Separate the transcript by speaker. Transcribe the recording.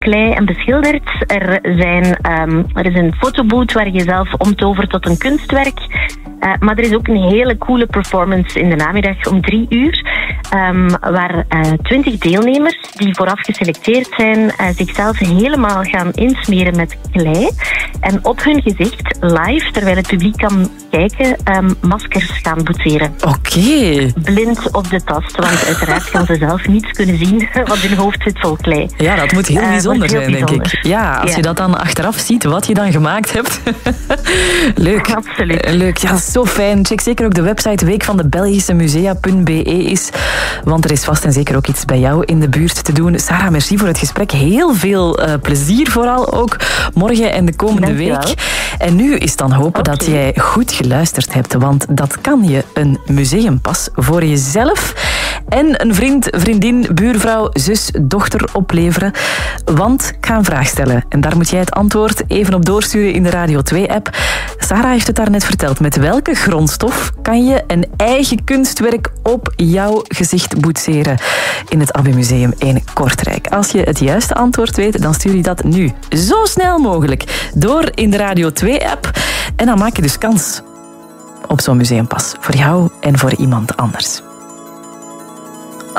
Speaker 1: klei en beschilderd. Er is een fotoboot waar je zelf omtovert tot een kunstwerk. Maar er is ook een hele coole performance in de namiddag om 3:00. Waar 20 deelnemers die vooraf geselecteerd zijn zichzelf helemaal gaan insmeren met klei. En op hun gezicht, live, terwijl het publiek kan kijken, maskers gaan boetseren.
Speaker 2: Oké.
Speaker 1: Blind op de tast, want uiteraard gaan ze zelf niets kunnen zien, want hun hoofd zit vol klei.
Speaker 2: Ja, dat moet heel bijzonder zijn, denk ik. Ja, als je dat dan achteraf ziet, wat je dan gemaakt hebt. Leuk.
Speaker 1: Absoluut.
Speaker 2: Leuk, ja, zo fijn. Check zeker ook de website weekvandebelgische-musea.be is, want er is vast en zeker ook iets bij jou in de buurt te doen. Sarah, merci voor het gesprek. Heel veel plezier vooral ook morgen en de komende week. En nu is dan hopen dat jij goed geluisterd hebt, want dat kan je een museumpas voor jezelf en een vriend, vriendin, buurvrouw, zus, dochter opleveren. Want ik ga een vraag stellen en daar moet jij het antwoord even op doorsturen in de Radio 2-app. Sarah heeft het daarnet verteld. Met welke grondstof kan je een eigen kunstwerk op jouw gezicht boetseren in het Abbey Museum in Kortrijk? Als je het juiste antwoord weet, dan stuur je dat nu zo snel mogelijk door in de Radio 2-app. En dan maak je dus kans op zo'n museumpas voor jou en voor iemand anders.